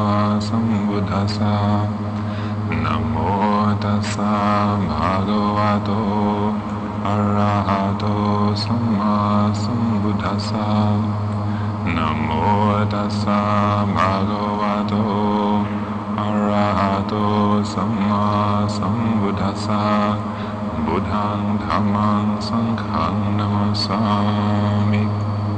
Sambuddhassa Namo tassa bhagavato arahato samma sambuddhassa Namo tassa bhagavato arahato samma sambuddhassa Buddhang dhammang sanghang namasami.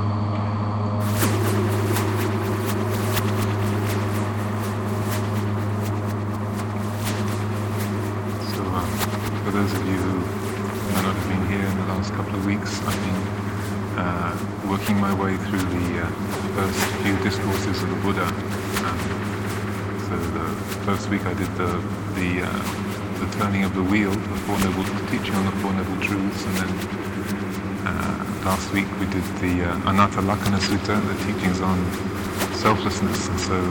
For those of you who may not have been here in the last couple of weeks, I've been working my way through the first few discourses of the Buddha. So the first week I did the turning of the wheel, the teaching on the Four Noble Truths, and then last week we did the Anatta Lakkhana Sutta, the teachings on selflessness. And so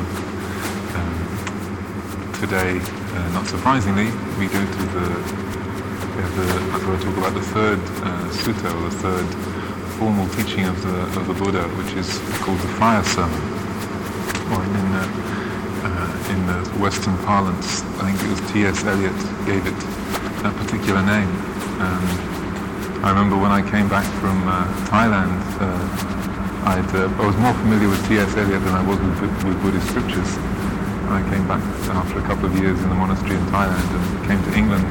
today, not surprisingly, we go to I'm going to talk about the third sutta, or the third formal teaching of the Buddha, which is called the Fire Sermon, or in the Western parlance, I think it was T.S. Eliot gave it that particular name. I remember when I came back from Thailand, I was more familiar with T.S. Eliot than I was with Buddhist scriptures. I came back after a couple of years in the monastery in Thailand and came to England,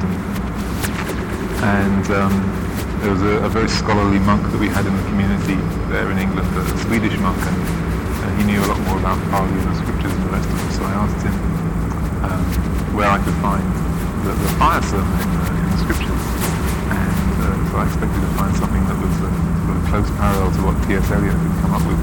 and there was a very scholarly monk that we had in the community there in England, a Swedish monk, and he knew a lot more about Pali and the scriptures than the rest of us. So I asked him where I could find the Fire Sermon in the scriptures, and so I expected to find something that was sort of close parallel to what T.S. Eliot had come up with.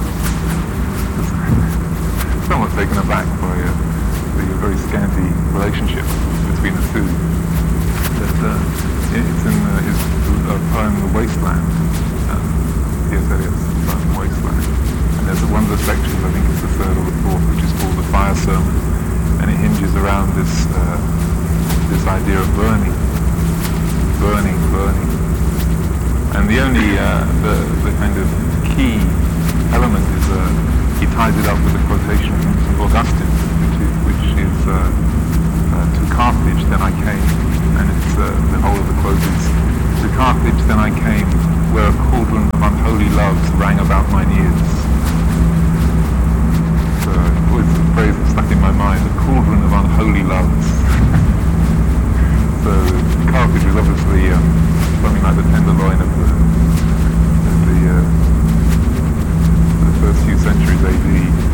Somewhat taken aback by the very scanty relationship between the two. But it's in his poem The Wasteland, T.S. Eliot's poem Wasteland, and there's one of the sections, I think it's the third or the fourth, which is called the Fire Sermon, and it hinges around this idea of burning, and the only the kind of key element is he ties it up with a quotation from St. Augustine, which is to Carthage then I came, and it's the whole of the quote is, to Carthage then I came, where a cauldron of unholy loves rang about mine ears. So always the phrase that stuck in my mind, a cauldron of unholy loves. So Carthage was obviously something like the tenderloin of the first few centuries AD.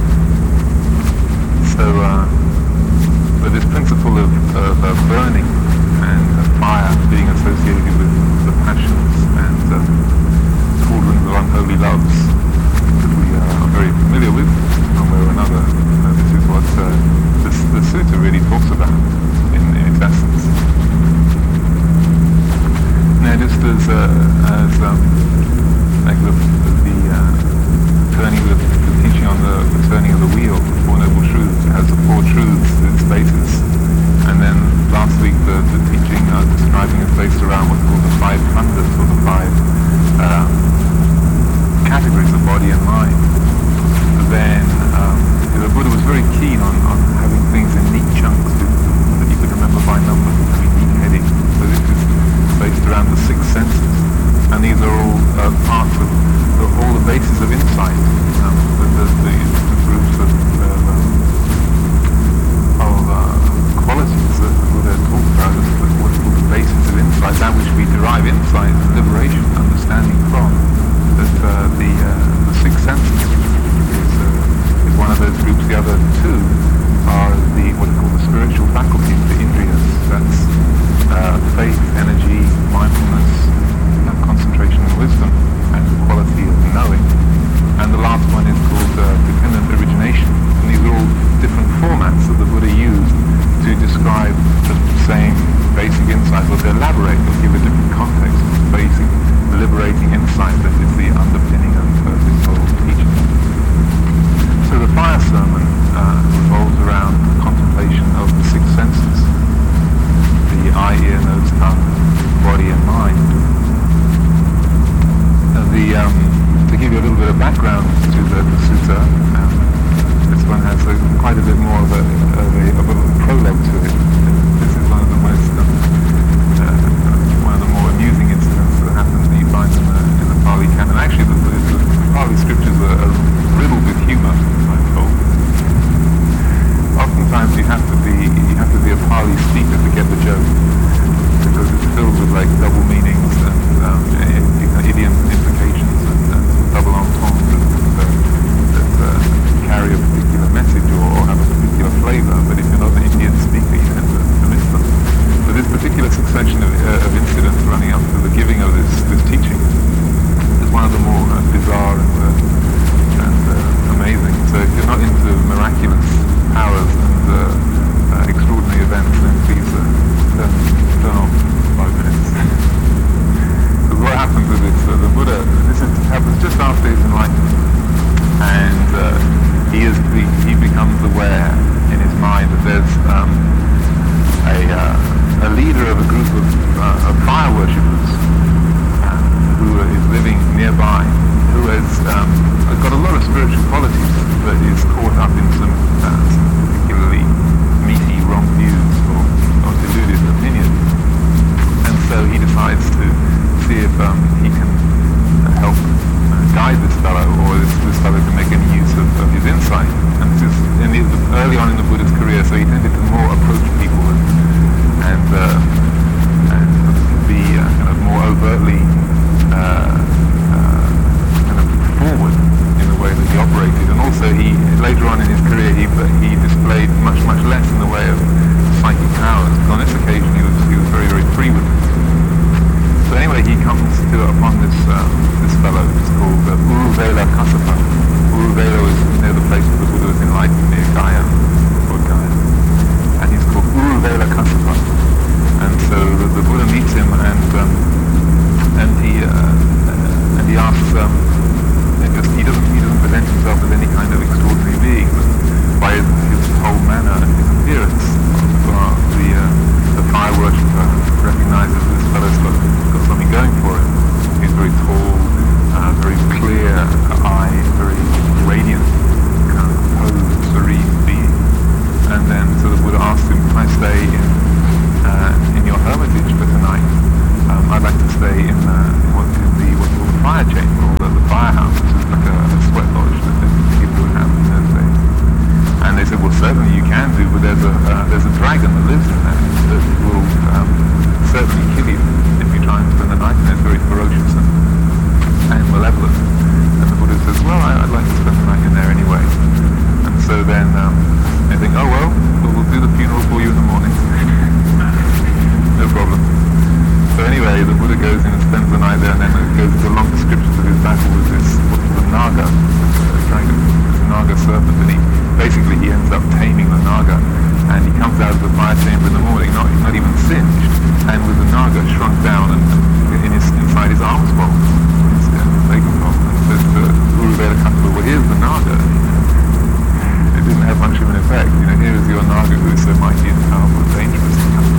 So but this principle of burning and fire being associated with the passions and cauldrons of unholy loves that we are very familiar with one way or another, this is what the sutta really talks about in its essence. Now, just as like the turning the teaching on the turning of the wheel, the Four Noble Truths, it has the four truths in its basis, and then last week the teaching describing is based around what's called the five khandhas, or the five categories of body and mind. Then the Buddha was very keen on having things in neat chunks that you could remember by number, having neat heading. So this is based around the six senses, and these are all parts of all the bases of insight, the groups of qualities that the Buddha talked about as what's called the basis of insight, that which we derive insight, liberation, understanding from. That the six senses is one of those groups. The other two are what are called the spiritual faculties, the indriyas. That's faith, energy, mindfulness, concentration and wisdom, and the quality of knowing. And the last one is called dependent origination. And these are all different formats that the Buddha used to describe the same basic insight, or to elaborate or give a different context to the basic liberating insight that is the underpinning of this whole teaching. So the Fire Sermon revolves around the contemplation of the six senses, the eye, ear, nose, tongue, body and mind. To give you a little bit of background to the sutta, this one has quite a bit more so he tended to more approach people and be kind of more overtly kind of forward in the way that he operated. And also he, later on in his career, he displayed much less in the way of psychic powers. But on this occasion he was very, very free with it. So anyway, he comes upon this fellow who's called Uruvela Kassapa. Uruvela is near the place where the Buddha was enlightened, near Gaya, or Gaya. And he's called Uruvela Kassapa. And so the Buddha meets him and he asks, he doesn't present himself as any kind of extraordinary being, but by his whole manner and his appearance, the fire worshipper recognizes this fellow's got something going for him. He's very tall, very clear eye, very radiant, kind of composed, serene being. And then so the Buddha asks him, can I stay in your hermitage for tonight? I'd like to stay in what's called the fire chamber, or the firehouse, which is like a sweat lodge that people would have in those days. And they said, well, certainly you can do, but there's a dragon that lives in there that will certainly kill you if you try and spend the night in there. It's very ferocious and malevolent. And the Buddha says, well, I'd like to spend the night in there anyway. And so then they think, oh well, we'll do the funeral for you in the morning. No problem. So anyway, the Buddha goes in and spends the night there, and then goes into a long description of his battle with this, what's called a Naga, a dragon, a Naga serpent, and he ends up taming the Naga, and he comes out of the fire chamber in the morning, not even singed, and with the Naga shrunk down and inside his arms bowl, his leg bowl, and says to Uruvela Kassapa, well, here's the Naga. It didn't have much of an effect. Here is your Naga who is so mighty and powerful and dangerous.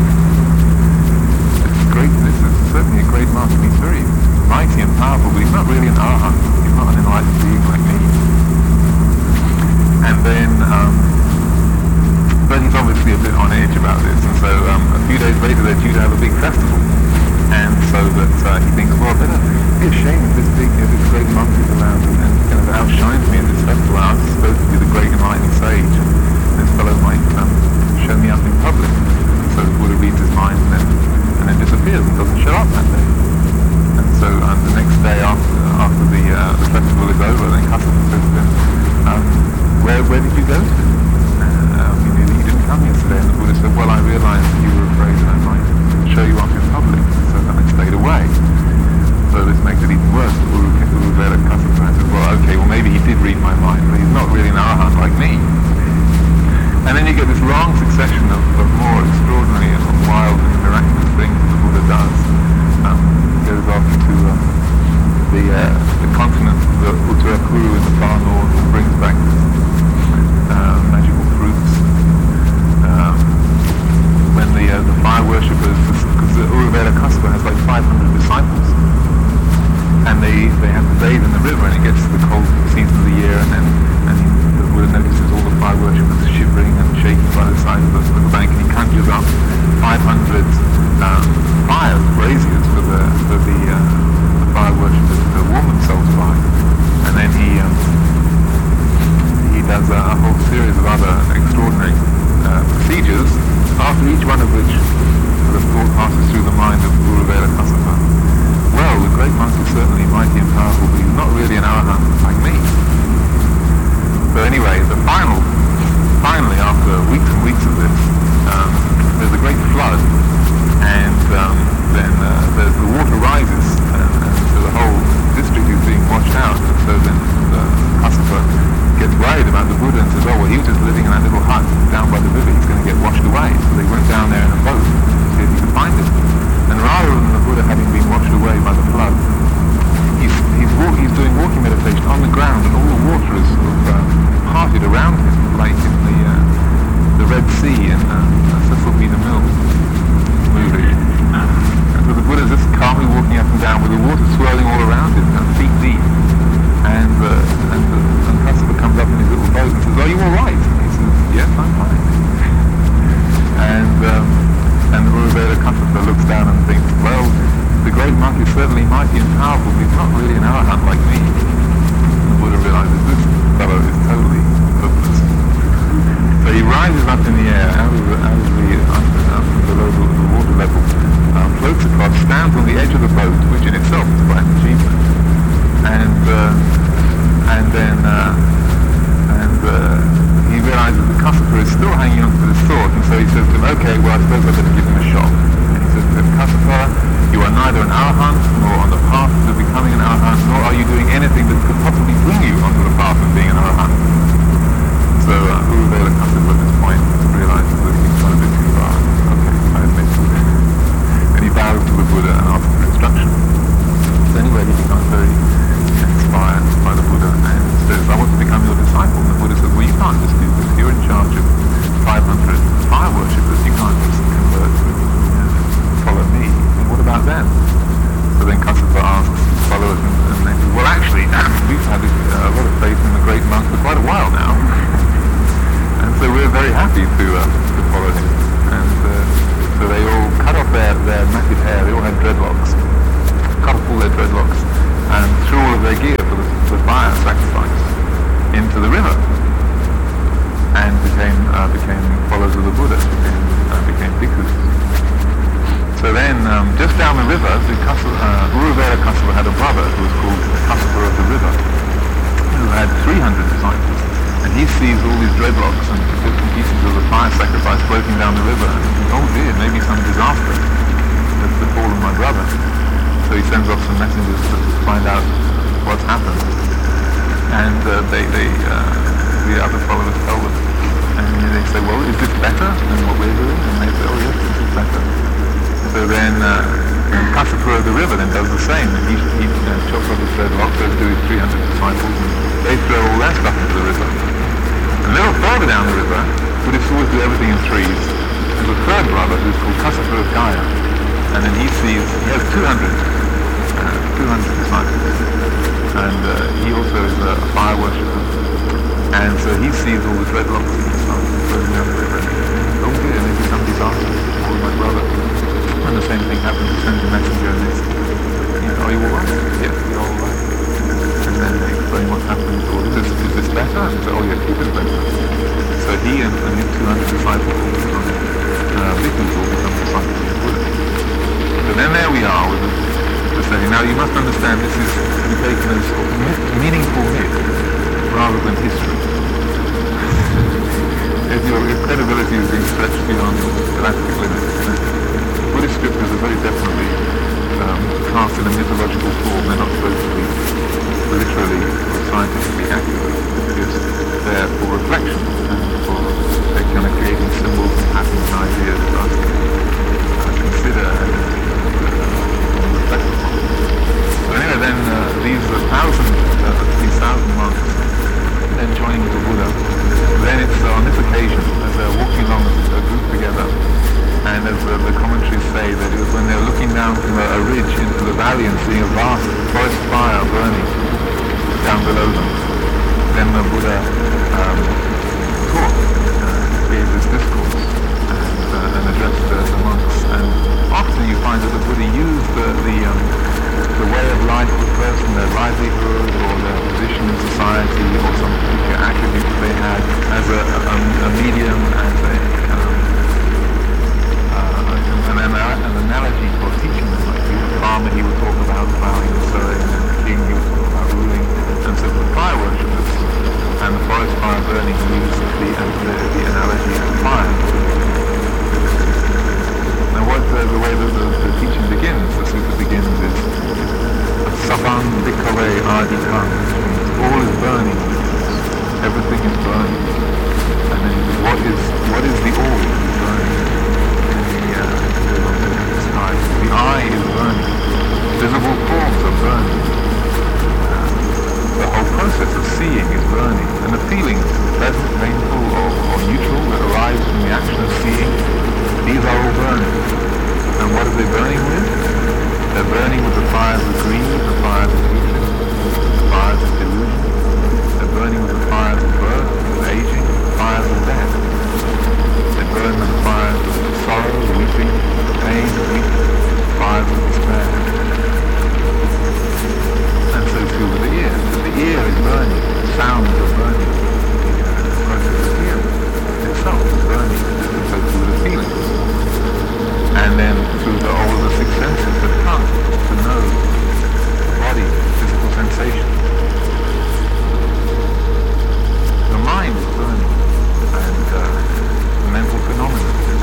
This is certainly a great master. He's very mighty and powerful, but he's not really an arhat. He's not an enlightened being like me. And then, but he's obviously a bit on edge about this. And so a few days later they're due to have a big festival. And so that he thinks, well, better be a shame if this great monk is around and kind of outshines me at this festival. I was supposed to be the great enlightened sage, and this fellow might show me up in public. So the Buddha reads his mind and then disappears and doesn't show up that day. And so the next day after the festival is over, then Kassapa says to him, where did you go to? You didn't come yesterday. And the Buddha said, well, I realized that you were afraid that I might show you up in public, so then I stayed away. So this makes it even worse. Uruvela Kassapa says, well, okay, well maybe he did read my mind, but he's not really an arhat like me. And then you get this long succession of more extraordinary and wild and miraculous things that the Buddha does. Goes off to the continent, the Uttarakuru in the far north, and brings back magical fruits. When the fire worshippers, because Uruvela Kassapa has like 500 disciples, and they have to bathe in the river, and it gets to the cold season of the year, and the Buddha notices all the fire worshippers shivering and shaking by the side of the bank, and he conjures up 500 fires, braziers for the fire worshippers to warm themselves by. And then he does a whole series of other extraordinary procedures, after each one of which the thought passes through the mind of Uruvela Kassapa. Well, the great monk is certainly mighty and powerful, but he's not really an arhat like me. So anyway, finally, after weeks and weeks of this, there's a great flood, and then the water rises, and so the whole district is being washed out. And so then Kassapa gets worried about the Buddha and says, oh, well, he was just living in that little hut down by the river, he's going to get washed away. So they went down there in a boat to see if he could find him. And rather than the Buddha having been washed away by the flood, he's doing walking meditation on the ground, and all the water is sort of parted around him, like in the Red Sea in Cecil B. DeMille movie. And so the Buddha's just calmly walking up and down with the water swirling all around him, feet deep. And Kassapa comes up in his little boat and says, are you all right? And he says, yes, I'm fine. And Uruvela Kassapa looks down and thinks, well, the great monk is certainly mighty and powerful, but he's not really an arhat like me. And the Buddha realizes this fellow is totally hopeless. So he rises up in the air so he says to him, okay, well I suppose I better give him a shot. And he says to him, Kassapa, you are neither an arahant nor on the path to becoming an arahant, nor are you doing anything that could possibly bring you onto the path of being an arahant. So Uruvela Kassapa at this point realizes that he's gone a bit too far. Okay, I admit. And he bows to the Buddha and asks for instruction. So anyway, he becomes very inspired by the Buddha and says, I want to become your disciple. And the Buddha says, well, you can't just do this. You're in charge of 500 fire worshippers. You can't just convert to follow me. And what about them? So then Kassapa asks his followers, and they say, well, actually, we've had a lot of faith in the great monk for quite a while now. And so we're very happy to follow him. And so they all cut off their matted hair. They all had dreadlocks. Cut off all their dreadlocks and threw all of their gear for the fire sacrifice into the river, and became followers of the Buddha, became bhikkhus. So then, just down the river, Uruvela Kassapa had a brother who was called Kassapa of the River, who had 300 disciples, and he sees all these dreadlocks and bits and pieces of the fire sacrifice floating down the river, and he thinks, oh dear, maybe some disaster has befallen my brother. So he sends off some messengers to find out what's happened. And the other followers tell them. And they say, well, is this better than what we're doing? And they say, oh yes, this is better. So then Kassapa of the River then does the same. And he chops off his dreadlock, goes to his 300 disciples, and they throw all their stuff into the river. And a little further down the river, Buddhists always do everything in threes. There's a third brother who's called Kassapa of Gaya. And then he has 200 disciples, and he also is a fire worshipper, and so he sees all the dreadlocks and he starts floating down the river. Oh dear, maybe some disaster for my brother. And the same thing happens. He sends a messenger and they say, are you alright? Yes, we're all right. And then they explain what's happened. Or is this better? And they say, oh yes, it is better. So he and his 200 disciples will become bhikkhus, will become disciples of the Buddha. So then there we are with the setting. Now you must understand this is to be taken as meaningful myth rather than history. If your credibility is being stretched beyond elastic limits, Buddhist scriptures are very definitely cast in a mythological form. They're not supposed to be literally or scientifically accurate. They're for reflection and for kind of creating symbols and patterns and ideas for us to consider and reflect upon. So anyway, then these 1,000 monks then joining the Buddha. Then it's on this occasion, as they're walking along as a group together, and as the commentaries say, that it was when they're looking down from a ridge into the valley and seeing a vast forest fire burning down below them. Then the Buddha taught, gave this discourse, and addressed the monks. And often you find that the Buddha used the way of life of a person, their livelihood, or their position in society, or some particular attributes they had, as a medium, as an analogy for teaching them. Like the farmer, he would talk about plowing and sowing, and the king, he would talk about ruling. And so for fire worshippers and the forest fire burning, he uses the analogy of fire. Now the way that the teaching begins, the sutta begins is Sabang Bhikkhave Aditang, all is burning, everything is burning. And then what is the all that is burning? The sky. The eye is burning, visible forms are burning. The whole process of seeing is burning, and the feelings, pleasant, painful, or neutral, that arise from the action of seeing, these are all burning. And what are they burning with? They're burning with the fires of greed, the fires of hatred, the fires of delusion. They're burning with the fires of birth, of aging, the fires of death. They burn with the fires of sorrow, weeping, pain, weakness, the fires of despair. And so too with the ear. The ear is burning, sounds are burning. The process of hearing itself is burning, and so too with the feelings. And then through all of the six senses, the tongue, the nose, the body, physical sensation. The mind is burning, and the mental phenomena.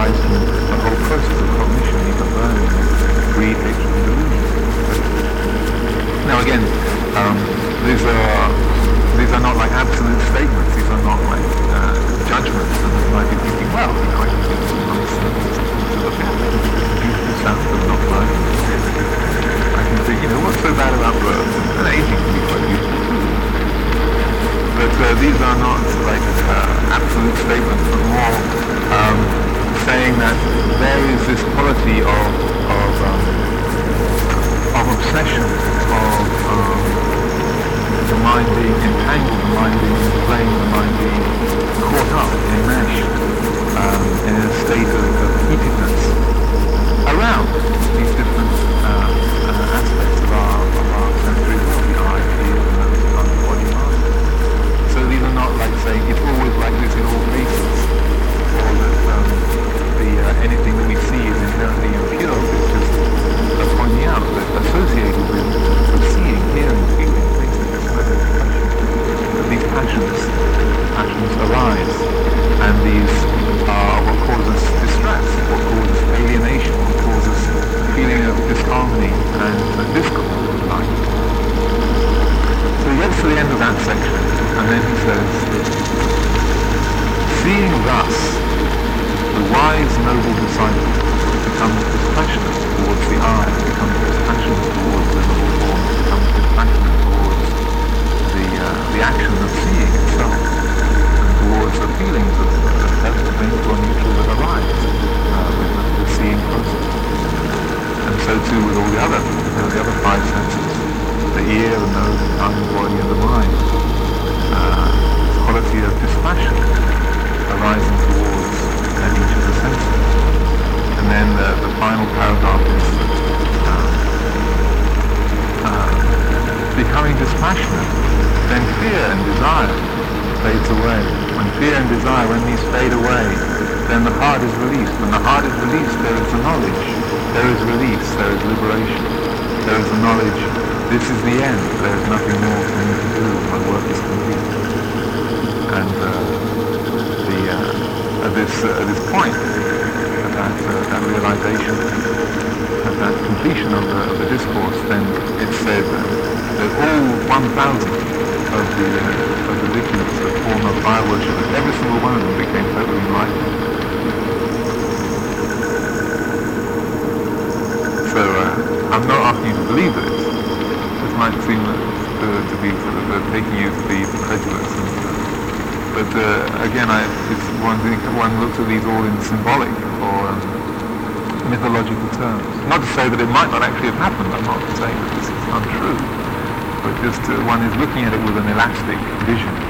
arise from the whole process of cognition, even learning, greed, hatred, and delusion. Now again, these are not like absolute statements. These are not like judgments. And you might be thinking, well, I can think of nonsense to look at. Beautiful sound of not learning. I can think, what's so bad about birth? And aging can be quite beautiful too. But these are not like absolute statements, but more saying that there is this quality of obsession, of the mind being entangled, the mind being inflamed, the mind being caught up, enmeshed, in a state of heatedness around these different aspects of our sensory world, the eye, the ear, the nose, the tongue, the body, mind. So these are not like saying it's always like this in all cases, or that anything that we see is inherently impure. It's just pointing out that associated with seeing, hearing, feeling, tasting, that these passions arise, and these are what causes distress, what causes alienation, what causes feeling of disharmony and discord in life. So he gets to the end of that section, and then he says, seeing thus, the wise, noble disciple becomes dispassionate towards the eye, becomes dispassionate towards the noble form, becomes dispassionate towards the action of seeing itself, and towards the feelings of pleasant, painful, or neutral that arise with the seeing process. And so too with all the other five senses, the ear, the nose, the tongue, the body, and the mind. Quality of dispassion arising towards each of the senses. And then the final paragraph is becoming dispassionate, then fear and desire fades away. When fear and desire, when these fade away, then the heart is released. When the heart is released, there is the knowledge. There is release, there is liberation. There is the knowledge, this is the end, there is nothing more for me to do, my work is complete. And at this point, that realization, at that completion of the discourse, then it's said that all 1,000 of the victims of foremost fire worshippers, every single one of them became totally enlightened. So I'm not asking you to believe this. This might seem to be sort of taking you to be credulous. But again, it's one looks at these all in symbolic or mythological terms. Not to say that it might not actually have happened. I'm not saying that this is untrue. But just one is looking at it with an elastic vision.